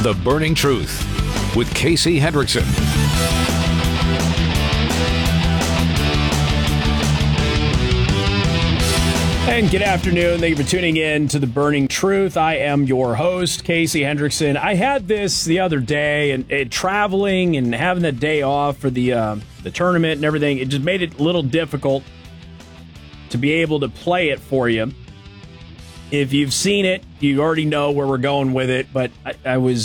The Burning Truth with Casey Hendrickson. And good afternoon. Thank you for tuning in to The Burning Truth. I am your host, Casey Hendrickson. I had this the other day, and traveling and having the day off for the tournament and everything, it just made it a little difficult to be able to play it for you. If you've seen it, you already know where we're going with it, but I was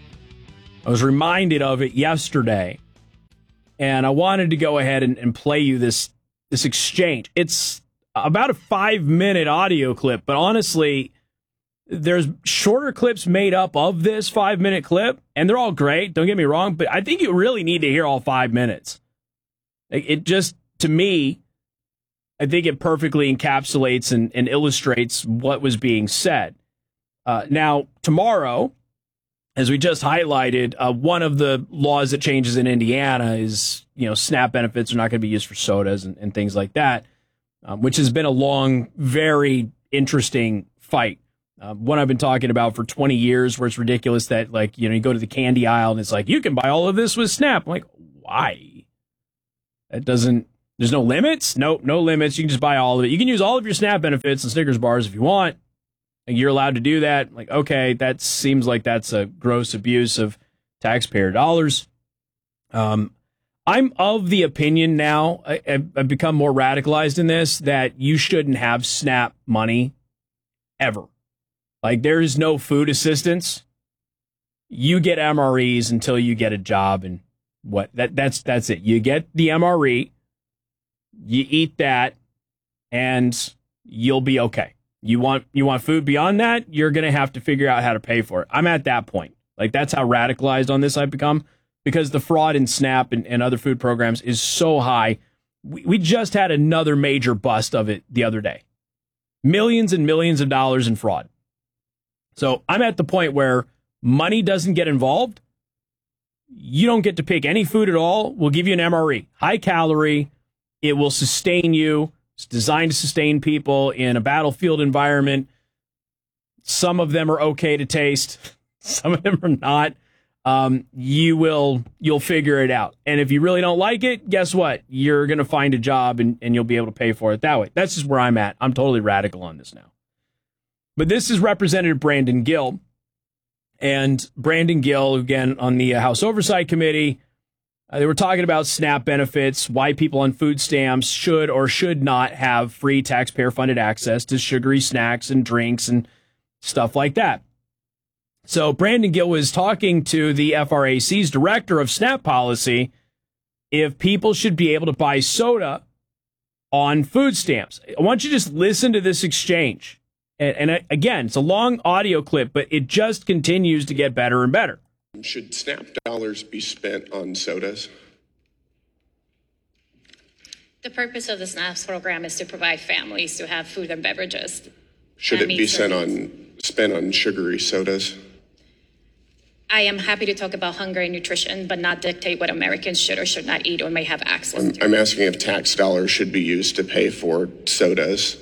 reminded of it yesterday, and I wanted to go ahead and play you this exchange. It's about a 5-minute audio clip, but honestly, there's shorter clips made up of this 5-minute clip, and they're all great, don't get me wrong, but I think you really need to hear all 5 minutes. It just, to me, I think it perfectly encapsulates and illustrates what was being said. Now, tomorrow, as we just highlighted, one of the laws that changes in Indiana is, SNAP benefits are not going to be used for sodas and things like that, which has been a long, very interesting fight. One I've been talking about for 20 years, where it's ridiculous that, you go to the candy aisle and it's like, you can buy all of this with SNAP. I'm like, why? There's no limits? No limits. You can just buy all of it. You can use all of your SNAP benefits and Snickers bars if you want. And you're allowed to do that. Like, okay, that seems like that's a gross abuse of taxpayer dollars. I'm of the opinion now, I've become more radicalized in this, that you shouldn't have SNAP money ever. Like, there is no food assistance. You get MREs until you get a job, and that's it. You get the MRE, you eat that, and you'll be okay. You want food beyond that, you're going to have to figure out how to pay for it. I'm at that point. Like, that's how radicalized on this I've become, because the fraud in SNAP and other food programs is so high. We just had another major bust of it the other day. Millions and millions of dollars in fraud. So I'm at the point where money doesn't get involved. You don't get to pick any food at all. We'll give you an MRE. High calorie. It will sustain you. It's designed to sustain people in a battlefield environment. Some of them are okay to taste. Some of them are not. You'll figure it out. And if you really don't like it, guess what? You're going to find a job and you'll be able to pay for it that way. That's just where I'm at. I'm totally radical on this now. But this is Representative Brandon Gill. And Brandon Gill, again, on the House Oversight Committee, they were talking about SNAP benefits, why people on food stamps should or should not have free taxpayer-funded access to sugary snacks and drinks and stuff like that. So Brandon Gill was talking to the FRAC's director of SNAP policy if people should be able to buy soda on food stamps. I want you to just listen to this exchange. And again, it's a long audio clip, but it just continues to get better and better. Should SNAP dollars be spent on sodas? The purpose of the SNAP program is to provide families to have food and beverages. Should it be spent on sugary sodas? I am happy to talk about hunger and nutrition, but not dictate what Americans should or should not eat or may have access to. I'm asking if tax dollars should be used to pay for sodas.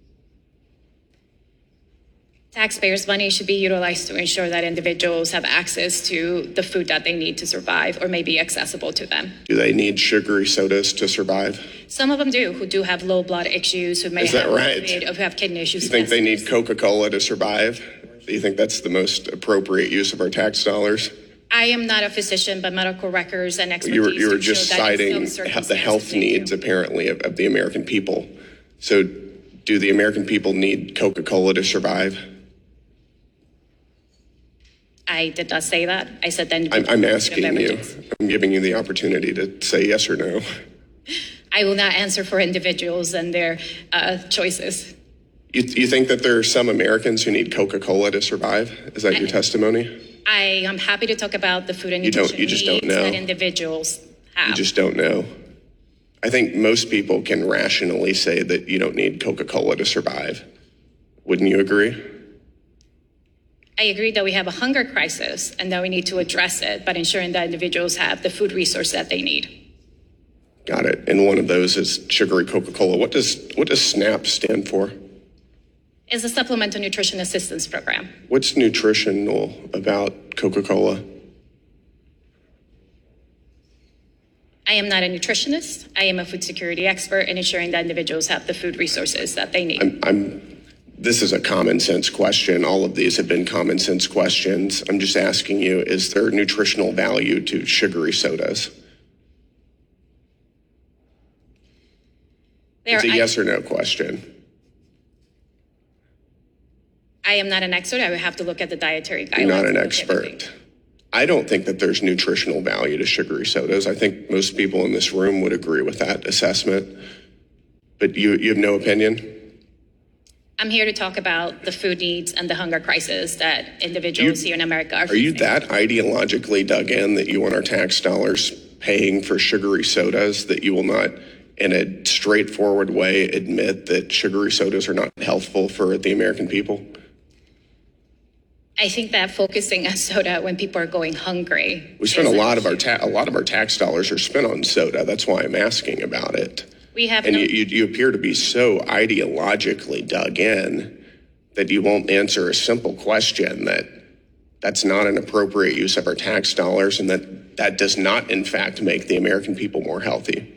Taxpayers' money should be utilized to ensure that individuals have access to the food that they need to survive or may be accessible to them. Do they need sugary sodas to survive? Some of them do, who do have low blood issues, who may have kidney issues. You think they need Coca-Cola to survive? Do you think that's the most appropriate use of our tax dollars? I am not a physician, but medical records and expertise. You were just citing the health needs, apparently, of the American people. So do the American people need Coca-Cola to survive? I did not say that. I said then. I'm asking you. I'm giving you the opportunity to say yes or no. I will not answer for individuals and their choices. You think that there are some Americans who need Coca-Cola to survive? Is that your testimony? I am happy to talk about the food and nutrition you just don't know. That individuals have. You just don't know. I think most people can rationally say that you don't need Coca-Cola to survive. Wouldn't you agree? I agree that we have a hunger crisis and that we need to address it, but ensuring that individuals have the food resource that they need. Got it. And one of those is sugary Coca-Cola. What does SNAP stand for? It's a supplemental nutrition assistance program. What's nutritional about Coca-Cola? I am not a nutritionist. I am a food security expert in ensuring that individuals have the food resources that they need. This is a common sense question. All of these have been common sense questions. I'm just asking you, is there nutritional value to sugary sodas? It's a yes or no question. I am not an expert. I would have to look at the dietary guidelines. You're not an expert. I don't think that there's nutritional value to sugary sodas. I think most people in this room would agree with that assessment. But you have no opinion? I'm here to talk about the food needs and the hunger crisis that individuals here in America are facing. Are you that ideologically dug in that you want our tax dollars paying for sugary sodas, that you will not, in a straightforward way, admit that sugary sodas are not healthful for the American people? I think that focusing on soda when people are going hungry. We spend a lot of our tax dollars are spent on soda. That's why I'm asking about it. You appear to be so ideologically dug in that you won't answer a simple question that's not an appropriate use of our tax dollars, and that does not, in fact, make the American people more healthy.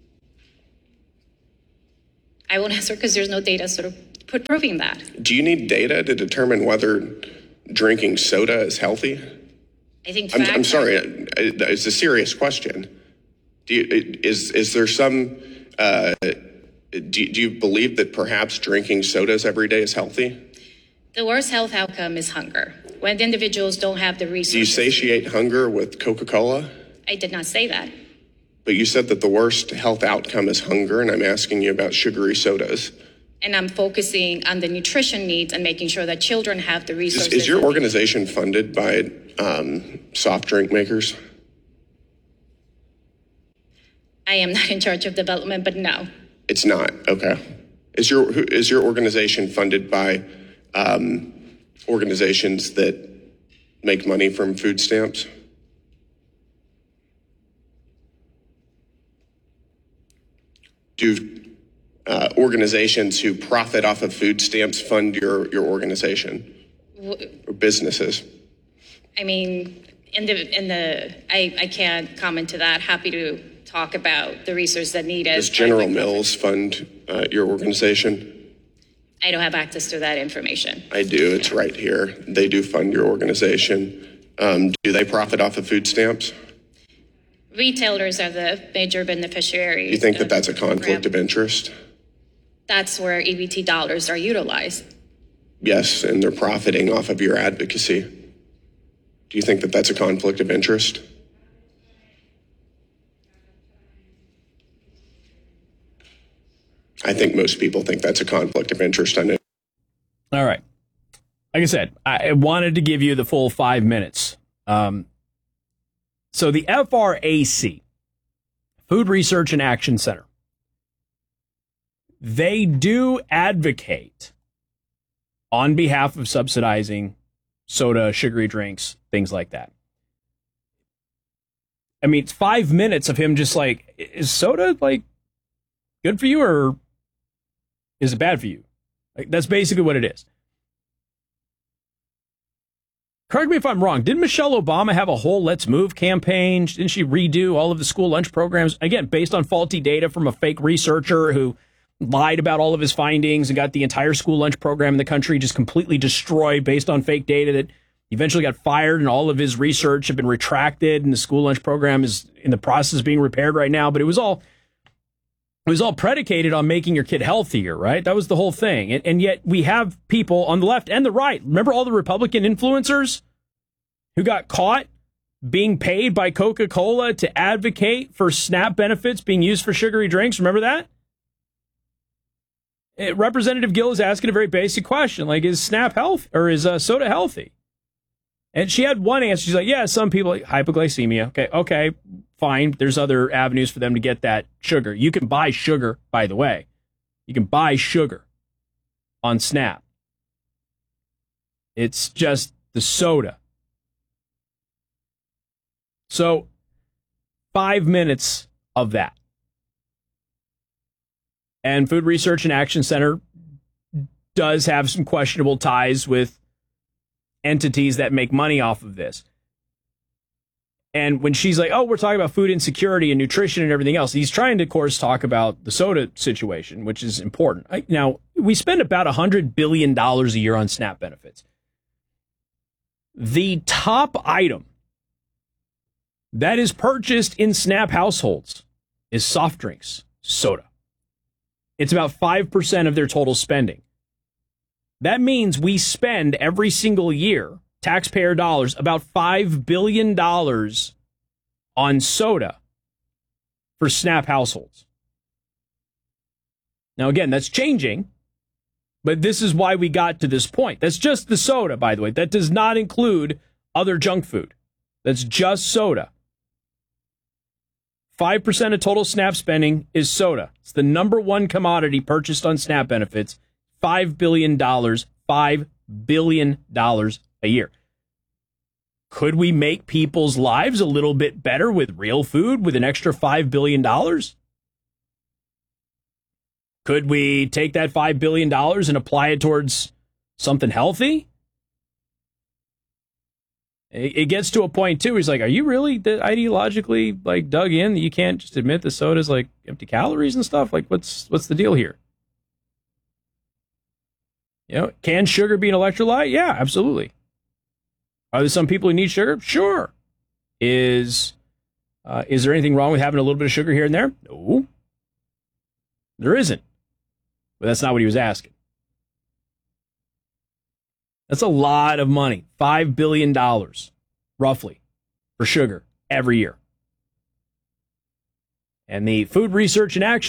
I won't answer because there's no data sort of proving that. Do you need data to determine whether drinking soda is healthy? I think I'm sorry, it's a serious question. Is there some? Do you believe that perhaps drinking sodas every day is healthy? The worst health outcome is hunger. When the individuals don't have the resources. Do you satiate hunger with Coca-Cola? I did not say that. But you said that the worst health outcome is hunger, and I'm asking you about sugary sodas. And I'm focusing on the nutrition needs and making sure that children have the resources. Is your organization funded by soft drink makers? I am not in charge of development, but no. It's not. Okay. Is your organization funded by organizations that make money from food stamps? Do organizations who profit off of food stamps fund your organization or businesses? I mean, I can't comment to that. Happy to talk about the resources that needed. Does General Mills fund your organization? I don't have access to that information. I do. It's right here. They do fund your organization. Do they profit off of food stamps? Retailers are the major beneficiaries. Do you think that that's a conflict of interest? That's where EBT dollars are utilized. Yes, and they're profiting off of your advocacy. Do you think that that's a conflict of interest? I think most people think that's a conflict of interest. I know. All right. Like I said, I wanted to give you the full 5 minutes. So the FRAC, Food Research and Action Center, they do advocate on behalf of subsidizing soda, sugary drinks, things like that. I mean, it's 5 minutes of him just like, is soda like good for you or is it bad for you? Like, that's basically what it is. Correct me if I'm wrong. Didn't Michelle Obama have a whole Let's Move campaign? Didn't she redo all of the school lunch programs? Again, based on faulty data from a fake researcher who lied about all of his findings and got the entire school lunch program in the country just completely destroyed based on fake data that eventually got fired, and all of his research had been retracted, and the school lunch program is in the process of being repaired right now. But it was all predicated on making your kid healthier, right? That was the whole thing. And yet we have people on the left and the right. Remember all the Republican influencers who got caught being paid by Coca-Cola to advocate for SNAP benefits being used for sugary drinks? Remember that? Representative Gill is asking a very basic question, like, is SNAP healthy or is soda healthy? And she had one answer. She's like, yeah, some people, hypoglycemia. Okay, fine. There's other avenues for them to get that sugar. You can buy sugar, by the way. You can buy sugar on SNAP. It's just the soda. So 5 minutes of that. And Food Research and Action Center does have some questionable ties with entities that make money off of this. And when she's like, oh, we're talking about food insecurity and nutrition and everything else, he's trying to, of course, talk about the soda situation, which is important. Now, we spend about $100 billion a year on SNAP benefits. The top item that is purchased in SNAP households is soft drinks, soda. It's about 5% of their total spending. That means we spend every single year, taxpayer dollars, about $5 billion on soda for SNAP households. Now, again, that's changing, but this is why we got to this point. That's just the soda, by the way. That does not include other junk food. That's just soda. 5% of total SNAP spending is soda. It's the number one commodity purchased on SNAP benefits. $5 billion. $5 billion a year. Could we make people's lives a little bit better with real food with an extra $5 billion? Could we take that $5 billion and apply it towards something healthy? It gets to a point, too, he's like, are you really ideologically like dug in that you can't just admit the soda's like empty calories and stuff? Like, what's the deal here? You know, can sugar be an electrolyte? Yeah, absolutely. Are there some people who need sugar? Sure. Is there anything wrong with having a little bit of sugar here and there? No. There isn't. But that's not what he was asking. That's a lot of money. $5 billion, roughly, for sugar every year. And the Food Research and Action